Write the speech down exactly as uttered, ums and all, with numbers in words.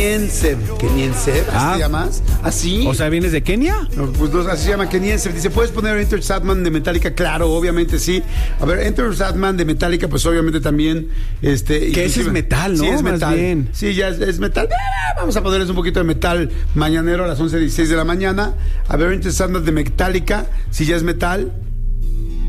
Keniensev. Keniensev, ¿así Ah. te llamas? ¿Así? O sea, ¿vienes de Kenia? No, pues no, así se llama Keniensev. Dice, ¿puedes poner Enter Sandman de Metallica? Claro, obviamente sí. A ver, Enter Sandman de Metallica, pues obviamente también. Este, Que ese es metal, ¿no? Sí, es Más metal. bien. Sí, ya es, es metal. Ah, Vamos a ponerles un poquito de metal mañanero a las once dieciséis de la mañana. A ver, Enter Sandman de Metallica, si ya es metal.